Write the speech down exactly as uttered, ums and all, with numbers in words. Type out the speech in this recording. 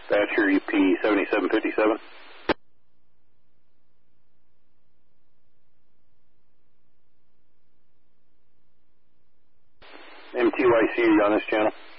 Thatcher U P seventy-seven fifty-seven. M T Y C on this channel.